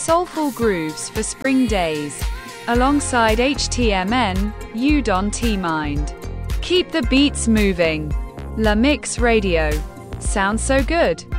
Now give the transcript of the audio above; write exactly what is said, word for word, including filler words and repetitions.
soulful grooves for spring days. Alongside H T M N, Udon T-Mind. Keep the beats moving. La Mix Radio. Sounds so good.